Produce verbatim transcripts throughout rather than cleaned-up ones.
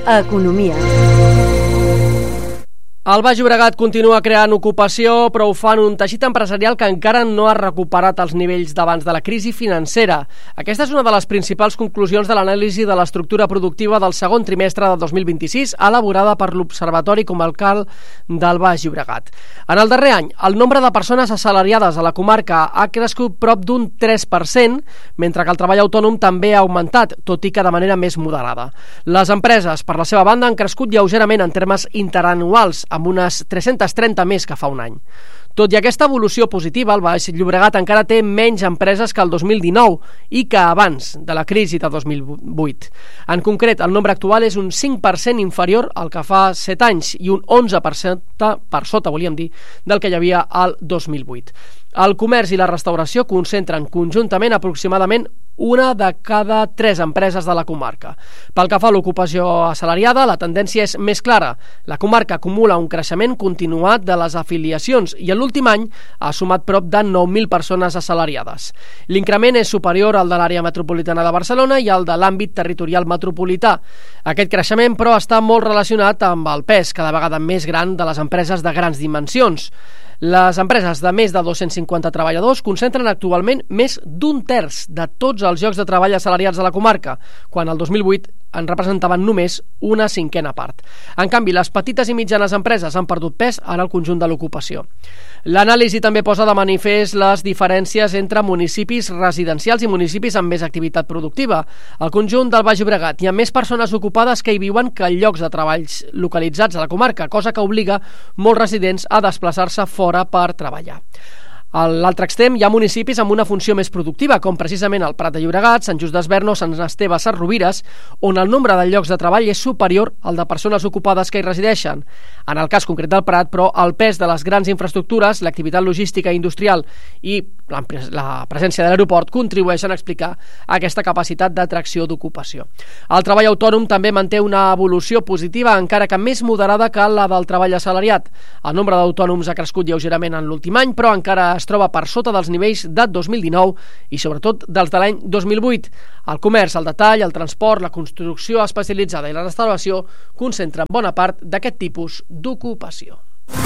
Economia. El Baix Llobregat continua creant ocupació, però ho fa en un teixit empresarial que encara no ha recuperat els nivells d'abans de la crisi financera. Aquesta és una de les principals conclusions de l'anàlisi de l'estructura productiva del segon trimestre de dos mil vint-i-sis, elaborada per l'Observatori Comarcal del Baix Llobregat. En el darrer any, el nombre de persones assalariades a la comarca ha crescut prop d'un tres per cent, mentre que el treball autònom també ha augmentat, tot i que de manera més moderada. Les empreses, per la seva banda, han crescut lleugerament en termes interanuals, amb unes tres-centes trenta més que fa un any. Tot i aquesta evolució positiva, el Baix Llobregat encara té menys empreses que el dos mil dinou i que abans de la crisi de dos mil vuit. En concret, el nombre actual és un cinc per cent inferior al que fa set anys i un onze per cent per sota, volíem dir, del que hi havia al dos mil vuit. El comerç i la restauració concentren conjuntament aproximadament una de cada tres empreses de la comarca. Pel que fa a l'ocupació assalariada, la tendència és més clara. La comarca acumula un creixement continuat de les afiliacions i en l'últim any ha sumat prop de nou mil persones assalariades. L'increment és superior al de l'àrea metropolitana de Barcelona i al de l'àmbit territorial metropolità. Aquest creixement, però, està molt relacionat amb el pes cada vegada més gran de les empreses de grans dimensions. Les empreses de més de dos-cents cinquanta treballadors concentren actualment més d'un terç de tots els llocs de treball assalariats a la comarca, quan el dos mil vuit en representaven només una cinquena part. En canvi, les petites i mitjanes empreses han perdut pes en el conjunt de l'ocupació. L'anàlisi també posa de manifest les diferències entre municipis residencials i municipis amb més activitat productiva. Al conjunt del Baix Llobregat hi ha més persones ocupades que hi viuen que llocs de treballs localitzats a la comarca, cosa que obliga molts residents a desplaçar-se fora per treballar. A l'altre extrem hi ha municipis amb una funció més productiva, com precisament el Prat de Llobregat, Sant Just Desvern o Sant Esteve Sesrovires, on el nombre de llocs de treball és superior al de persones ocupades que hi resideixen. En el cas concret del Prat, però, el pes de les grans infraestructures, l'activitat logística i industrial i la presència de l'aeroport contribueixen a explicar aquesta capacitat d'atracció d'ocupació. El treball autònom també manté una evolució positiva, encara que més moderada que la del treball assalariat. El nombre d'autònoms ha crescut lleugerament en l'últim any, però encara es troba per sota dels nivells de dos mil dinou i sobretot dels de l'any dos mil vuit. El comerç, el detall, el transport, la construcció especialitzada i la restauració concentren bona part d'aquest tipus d'ocupació.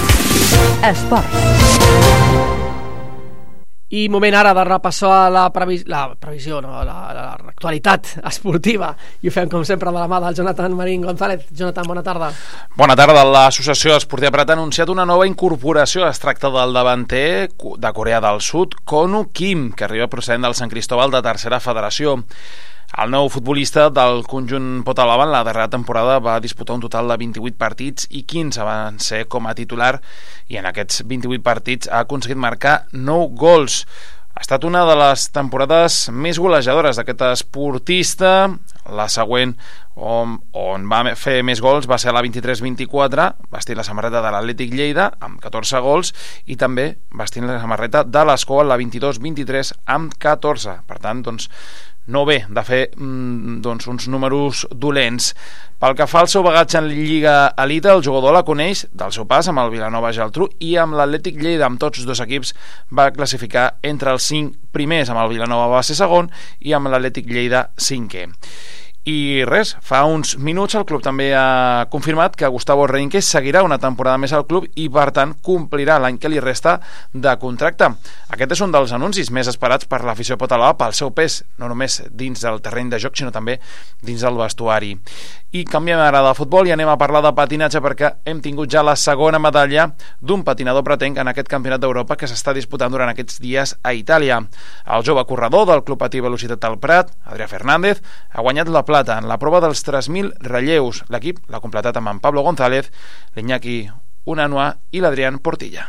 Esports. I moment ara de repassar la, previs la previsió, no, l'actualitat la, esportiva. I ho fem, com sempre, de la mà del Jonathan Marín González. Jonathan, bona tarda. Bona tarda. L'Associació Esportiva Prat ha anunciat una nova incorporació. Es tracta del davanter de Corea del Sud, Konu Kim, que arriba procedent del Sant Cristóbal de Tercera Federació. El nou futbolista del conjunt Potalavan la darrera temporada va disputar un total de vint-i-vuit partits i quinze van ser com a titular, i en aquests vint-i-vuit partits ha aconseguit marcar nou gols. Ha estat una de les temporades més golejadores d'aquest esportista. La següent on, on va fer més gols va ser la vint-i-tres vint-i-quatre, vestint la samarreta de l'Atlètic Lleida amb catorze gols, i també vestint la samarreta de l'Escó la vint-i-dos vint-i-tres amb catorze. Per tant, doncs, no bé de fer doncs, uns números dolents. Pel que fa al seu bagatge en Lliga Elite, el jugador la coneix del seu pas amb el Vilanova Geltrú i amb l'Atlètic Lleida. Amb tots dos equips va classificar entre els cinc primers. Amb el Vilanova va ser segon i amb l'Atlètic Lleida cinquè. I res, fa uns minuts el club també ha confirmat que Gustavo Reinques seguirà una temporada més al club i per tant complirà l'any que li resta de contracte. Aquest és un dels anuncis més esperats per l'afició potalava pel seu pes, no només dins del terreny de joc sinó també dins del vestuari. I canviem ara de futbol i anem a parlar de patinatge, perquè hem tingut ja la segona medalla d'un patinador pretenc en aquest campionat d'Europa que s'està disputant durant aquests dies a Itàlia. El jove corredor del Club Patí Velocitat del Prat, Adrià Fernández, ha guanyat la plata en la prova dels tres mil relleus. L'equip l'ha completat amb en Pablo González, l'Iñaki Unanua i l'Adrián Portilla.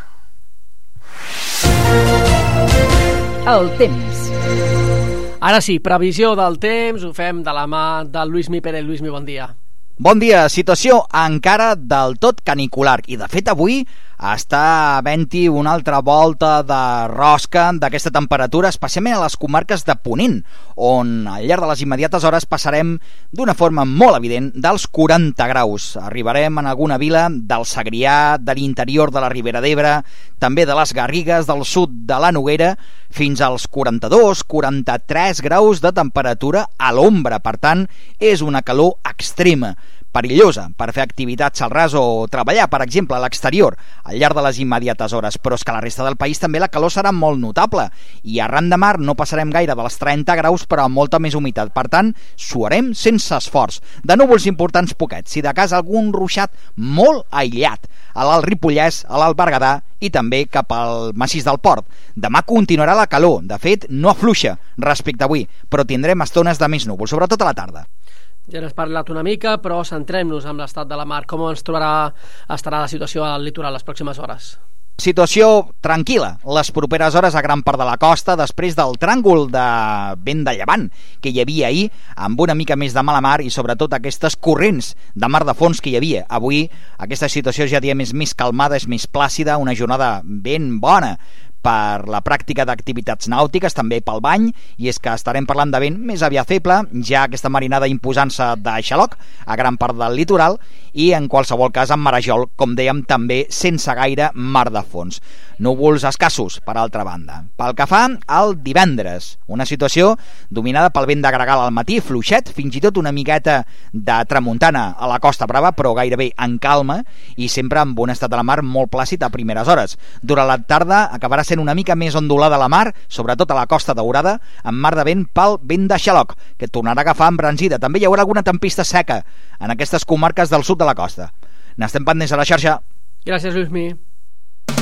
El temps. Ara sí, previsió del temps, ho fem de la mà del Lluís Mi Pérez. Lluís Mi, bon dia. Bon dia. Situació encara del tot canicular i de fet avui està havent-hi una altra volta de rosca d'aquesta temperatura, especialment a les comarques de Ponent, on al llarg de les immediates hores passarem d'una forma molt evident dels quaranta graus. Arribarem en alguna vila del Segrià, de l'interior de la Ribera d'Ebre, també de les Garrigues, del sud de la Noguera, fins als quaranta-dos quaranta-tres graus de temperatura a l'ombra. Per tant, és una calor extrema. perillosa per fer activitats al ras o treballar, per exemple, a l'exterior, al llarg de les immediates hores, però és que a la resta del país també la calor serà molt notable i arran de mar no passarem gaire dels trenta graus però amb molta més humitat, per tant suarem sense esforç. De núvols importants poquets, si de cas algun ruixat molt aïllat a l'Alt Ripollès, a l'Alt Berguedà i també cap al massís del Port. Demà continuarà la calor, de fet no afluixa respecte a avui, però tindrem estones de més núvols, sobretot a la tarda. Ja n'has parlat una mica, però centrem-nos en l'estat de la mar. Com ens trobarà, estarà la situació al litoral les pròximes hores? Situació tranquil·la les properes hores a gran part de la costa després del tràngol de vent de llevant que hi havia ahir, amb una mica més de mala mar i sobretot aquestes corrents de mar de fons que hi havia. Avui aquesta situació ja diem és més calmada, és més plàcida, una jornada ben bona per la pràctica d'activitats nàutiques, també pel bany, i és que estarem parlant de vent més aviat feble, ja aquesta marinada imposant-se de xaloc a gran part del litoral, i en qualsevol cas amb marejol, com dèiem, també sense gaire mar de fons. Núvols escassos, per altra banda. Pel que fa al divendres, una situació dominada pel vent de gregal al matí, fluixet, fins i tot una miqueta de tramuntana a la Costa Brava, però gairebé en calma, i sempre amb un estat de la mar molt plàcid a primeres hores. Durant la tarda acabarà sent una mica més ondulada la mar, sobretot a la Costa Daurada, amb mar de vent pel vent de xaloc, que tornarà a agafar embranzida. També hi haurà alguna tempesta seca en aquestes comarques del sud de la costa. N'estem pendents a la xarxa. Gràcies, Lluís Mi.